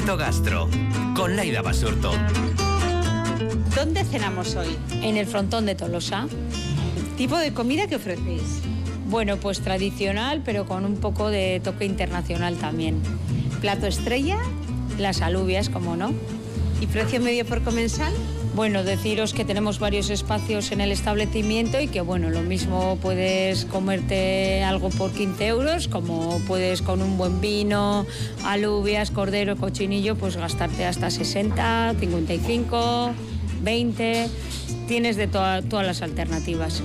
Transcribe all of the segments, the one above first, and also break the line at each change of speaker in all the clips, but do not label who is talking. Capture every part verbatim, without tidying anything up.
Momento Gastro, con Laida Basurto.
¿Dónde cenamos hoy?
En el Frontón de Tolosa.
¿Tipo de comida que ofrecéis?
Bueno, pues tradicional, pero con un poco de toque internacional también.
¿Plato estrella?
Las alubias, como no.
¿Y precio medio por comensal?
Bueno, deciros que tenemos varios espacios en el establecimiento y que, bueno, lo mismo puedes comerte algo por quince euros, como puedes con un buen vino, alubias, cordero, cochinillo, pues gastarte hasta sesenta, cincuenta y cinco, veinte, tienes de to- todas las alternativas.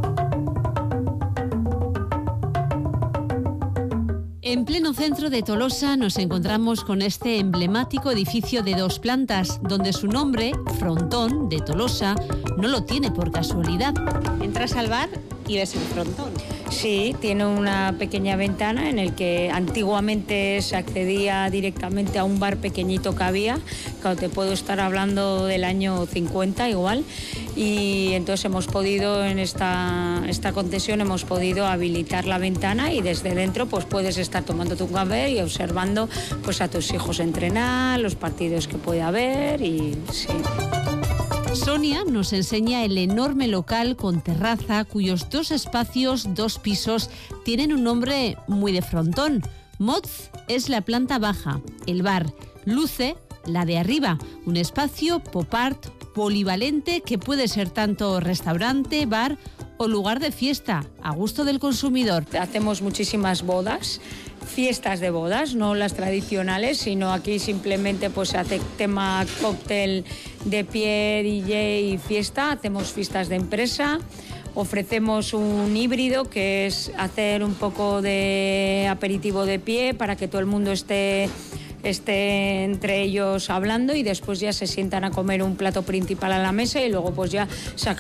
En pleno centro de Tolosa nos encontramos con este emblemático edificio de dos plantas, donde su nombre, Frontón de Tolosa, no lo tiene por casualidad.
Entras al bar y ves el frontón.
Sí, tiene una pequeña ventana en el que antiguamente se accedía directamente a un bar pequeñito que había, claro, te puedo estar hablando del año cincuenta igual, y entonces hemos podido, en esta, esta concesión, hemos podido habilitar la ventana y desde dentro pues puedes estar tomándote un café y observando pues a tus hijos entrenar, los partidos que puede haber y sí.
Sonia nos enseña el enorme local con terraza cuyos dos espacios, dos pisos, tienen un nombre muy de frontón. Moz es la planta baja, el bar. Luce, la de arriba, un espacio pop art polivalente que puede ser tanto restaurante, bar o lugar de fiesta, a gusto del consumidor.
Hacemos muchísimas bodas, fiestas de bodas, no las tradicionales, sino aquí simplemente pues se hace tema cóctel de pie, D J y fiesta. Hacemos fiestas de empresa, ofrecemos un híbrido que es hacer un poco de aperitivo de pie para que todo el mundo esté esté entre ellos hablando y después ya se sientan a comer un plato principal a la mesa y luego pues ya sacan